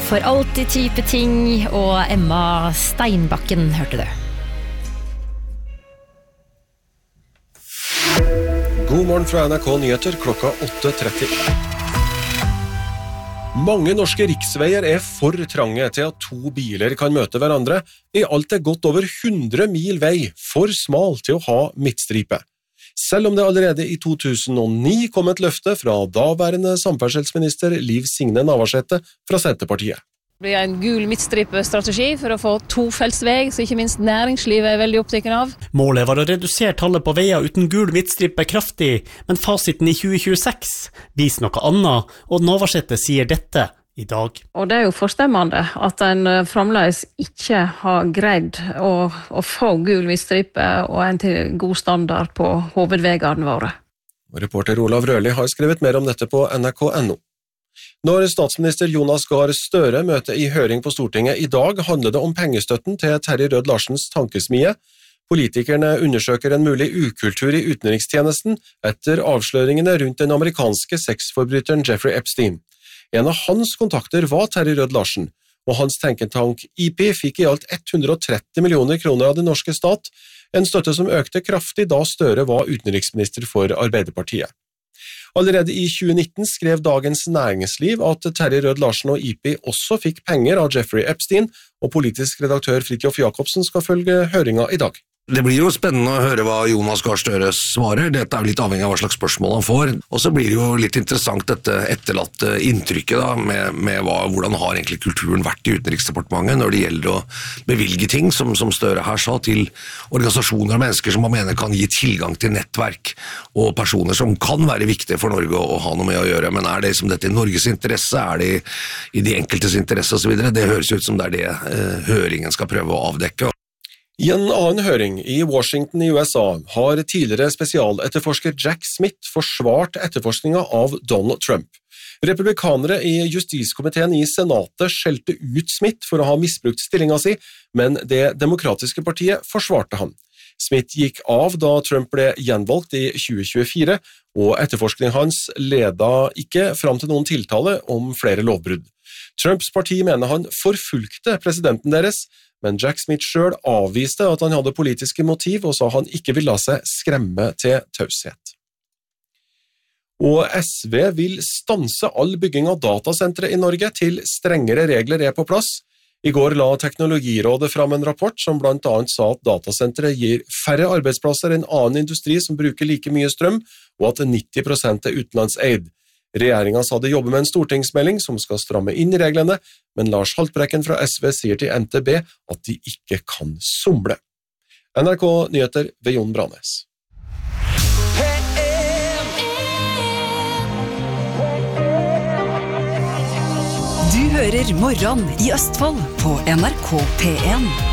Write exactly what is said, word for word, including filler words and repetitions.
for alltid type ting, og Emma Steinbakken hørte det. God morgen fra N R K Nyheter klokka åtte tretti. Mange norske riksveier er for trange til at to biler kan møte hverandre. I alt er godt over hundre mil vei, for smal til å ha midtstripe. Selv om det allerede i to tusen og ni kom et løfte fra daværende samferdselsminister Liv Signe Navarsete fra Senterpartiet. Det blir en gul midtstripestrategi for å få tofeltsvei, så ikke minst næringslivet er veldig opptatt av. Målet var å redusere tallet på veier uten gul midtstripe kraftig, men fasiten i tjue tjueseks viser noe annet, og Navarsete sier dette i dag. Og det er jo forstemmende at en fremdeles ikke har greid å, å få gul midtstripe og en til god standard på hovedveiene våre. Reporter Olav Rørli har skrevet mer om dette på N R K punktum no. Når statsminister Jonas Gahr Støre møter i høring på Stortinget i dag, handler det om pengestøtten til Terje Rød-Larsens tankesmie. Politikerne undersøker en mulig ukultur i utenrikstjenesten etter avsløringene rundt den amerikanske sexforbryteren Jeffrey Epstein. En av hans kontakter var Terje Rød-Larsen, og hans tenketank I P fikk i alt hundre og tretti millioner kroner av den norske stat, en støtte som økte kraftig da Støre var utenriksminister for Arbeiderpartiet. Allerede i tjue nitten skrev Dagens Næringsliv at Terje Rød-Larsen og I P også fikk penger av Jeffrey Epstein, og politisk redaktør Fridtjof Jacobsen skal følge høringen i dag. Det blir jo spennende å høre hva Jonas Gahr Støre svarer. Dette er jo litt avhengig av hva slags spørsmål han får. Og så blir det jo litt interessant dette etterlatte inntrykket da, med, med hva, hvordan har egentlig kulturen vært i Utenriksdepartementet når det gjelder å bevilge ting, som, som Støre her sa, til organisasjoner og mennesker som man mener kan gi tilgang til nettverk og personer som kan være viktige for Norge å, å ha noe med å gjøre. Men er det som dette i Norges interesse? Er det i, i de enkeltes interesse og så videre? Det høres ut som det er det eh, høringen skal prøve å avdekke. I en annen høring i Washington i U S A har tidligere spesialetterforsker Jack Smith forsvart etterforskningen av Donald Trump. Republikanere i justiskomiteen i senatet skjelte ut Smith for å ha misbrukt stillingen sin, men det demokratiske partiet forsvarte han. Smith gikk av da Trump ble gjenvalgt i tjue tjuefire, og etterforskningen hans ledet ikke fram til noen tiltale om flere lovbrudd. Trumps parti mener han forfulgte presidenten deres, men Jack Smith selv avviste at han hadde politiske motiv og sa han ikke ville la seg skremme til taushet. Og S V vil stanse all bygging av datasentre i Norge til strengere regler er på plass. I går la Teknologirådet fram en rapport som blant annet sa at datasentre gir færre arbeidsplasser enn annen industri som bruker like mye strøm, og at nitti prosent er utenlandseid. Regjeringen sa de jobber med en stortingsmelding som skal stramme inn reglene, men Lars Haltbrekken fra S V sier til N T B at de ikke kan somle. N R K Nyheter ved Jon Branes. Du hører Morgen i Østfold på N R K P en.